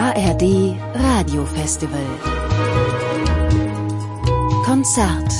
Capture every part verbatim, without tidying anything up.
A R D Radiofestival Konzert.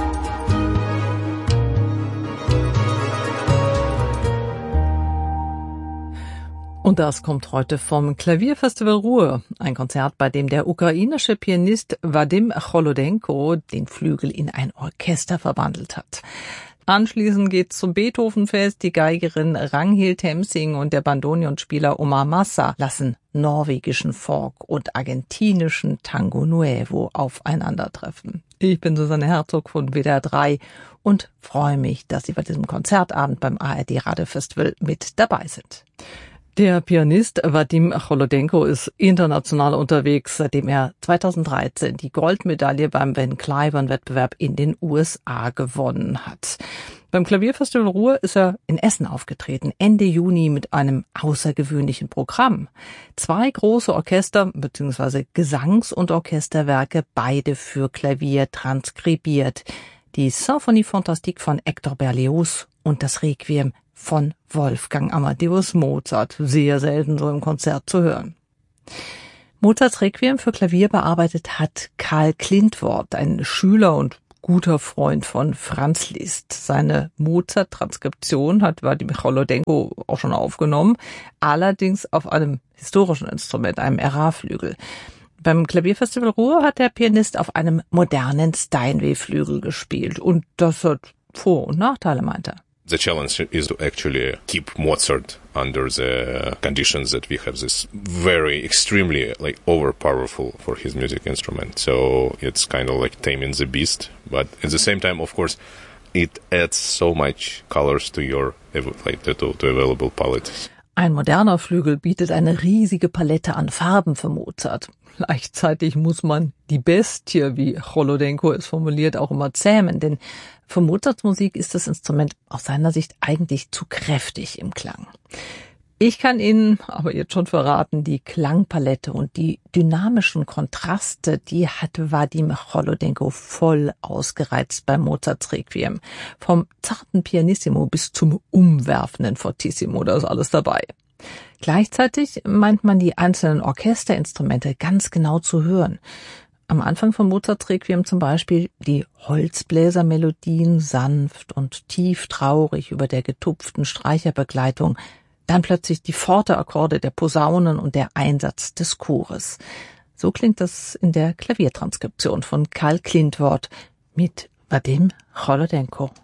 Und das kommt heute vom Klavierfestival Ruhr, ein Konzert, bei dem der ukrainische Pianist Wadim Cholodenko den Flügel in ein Orchester verwandelt hat. Anschließend geht's zum Beethovenfest. Die Geigerin Ragnhild Hemsing und der Bandonionspieler Omar Massa lassen norwegischen Folk und argentinischen Tango Nuevo aufeinandertreffen. Ich bin Susanne Herzog von W D R drei und freue mich, dass Sie bei diesem Konzertabend beim A R D Radiofestival mit dabei sind. Der Pianist Wadim Cholodenko ist international unterwegs, seitdem er zweitausenddreizehn die Goldmedaille beim Van Cliburn-Wettbewerb in den U S A gewonnen hat. Beim Klavierfestival Ruhr ist er in Essen aufgetreten, Ende Juni mit einem außergewöhnlichen Programm. Zwei große Orchester bzw. Gesangs- und Orchesterwerke, beide für Klavier transkribiert. Die Symphonie Fantastique von Hector Berlioz und das Requiem von Wolfgang Amadeus Mozart, sehr selten so im Konzert zu hören. Mozarts Requiem für Klavier bearbeitet hat Karl Klintworth, ein Schüler und guter Freund von Franz Liszt. Seine Mozart-Transkription hat Wadim Cholodenko auch schon aufgenommen, allerdings auf einem historischen Instrument, einem R A-Flügel. Beim Klavierfestival Ruhr hat der Pianist auf einem modernen Steinway-Flügel gespielt und das hat Vor- und Nachteile, meint er. The challenge is to actually keep Mozart under the conditions that we have this very extremely like overpowerful for his music instrument. So it's kind of like taming the beast, but at the same time, of course, it adds so much colors to your like to, to available palette. Ein moderner Flügel bietet eine riesige Palette an Farben für Mozart. Gleichzeitig muss man die Bestie, wie Cholodenko es formuliert, auch immer zähmen, denn für Mozarts Musik ist das Instrument aus seiner Sicht eigentlich zu kräftig im Klang. Ich kann Ihnen aber jetzt schon verraten, die Klangpalette und die dynamischen Kontraste, die hat Wadim Cholodenko voll ausgereizt beim Mozarts Requiem. Vom zarten Pianissimo bis zum umwerfenden Fortissimo, da ist alles dabei. Gleichzeitig meint man, die einzelnen Orchesterinstrumente ganz genau zu hören. Am Anfang von Mozarts Requiem zum Beispiel die Holzbläsermelodien sanft und tief traurig über der getupften Streicherbegleitung, dann plötzlich die Forte-Akkorde der Posaunen und der Einsatz des Chores. So klingt das in der Klaviertranskription von Karl Klintworth mit Wadim Cholodenko.